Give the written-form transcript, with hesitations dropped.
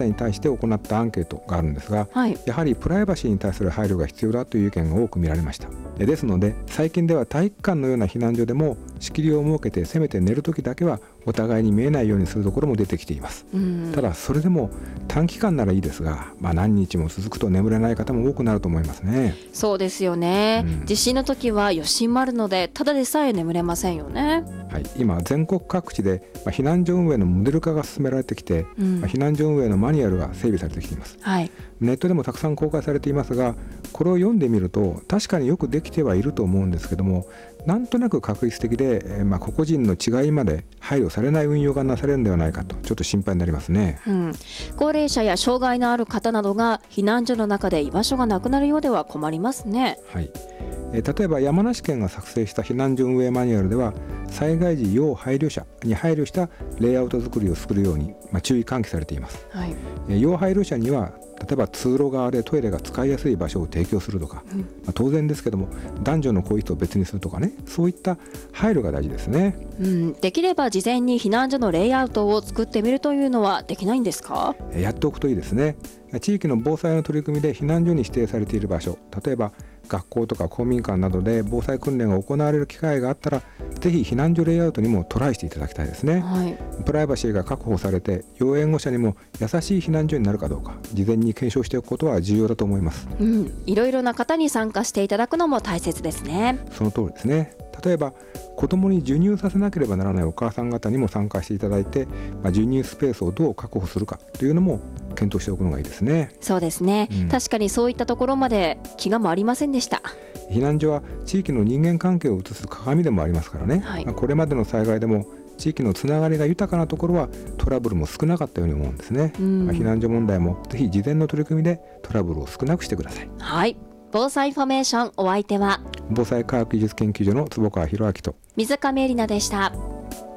方に対して行ったアンケートがあるんですが、やはりプライバシーに対する配慮が必要だという意見が多く見られました。ですので最近では体育館のような避難所でも仕切りを設けて、せめて寝るときだけはお互いに見えないようにするところも出てきています。ただそれでも短期間ならいいですが、何日も続くと眠れない方も多くなると思いますね。 そうですよね、地震の時は余震もあるのでただでさえ眠れませんよね。 今全国各地で避難所運営のモデル化が進められてきて、避難所運営のマニュアルが整備されてきています。ネットでもたくさん公開されていますが、これを読んでみると確かによくできてはいると思うんですけども、なんとなく確率的で、個々人の違いまで配慮されない運用がなされるんではないかと、ちょっと心配になりますね。 高齢者や障害のある方などが避難所の中で居場所がなくなるようでは困りますね。 例えば山梨県が作成した避難所運営マニュアルでは、災害時要配慮者に配慮したレイアウト作りを作るように、注意喚起されています。要配慮者には例えば通路側でトイレが使いやすい場所を提供するとか、当然ですけども男女の更衣室を別にするとかね、そういった配慮が大事ですね。 できれば事前に避難所のレイアウトを作ってみるというのはできないんですか？ やっておくといいですね。地域の防災の取り組みで避難所に指定されている場所、例えば学校とか公民館などで防災訓練が行われる機会があったら、ぜひ避難所レイアウトにもトライしていただきたいですね。プライバシーが確保されて要援護者にも優しい避難所になるかどうか、事前に検証しておくことは重要だと思います。 いろいろな方に参加していただくのも大切ですね。 その通りですね。例えば子どもに授乳させなければならないお母さん方にも参加していただいて、授乳スペースをどう確保するかというのも検討しておくのがいいですね。 そうですね、確かにそういったところまで気が回りませんでした。 避難所は地域の人間関係を映す鏡でもありますからね、これまでの災害でも地域のつながりが豊かなところはトラブルも少なかったように思うんですね。避難所問題もぜひ事前の取り組みでトラブルを少なくしてください。 防災インフォメーション、お相手は防災科学技術研究所の坪川博明と水上絵里奈でした。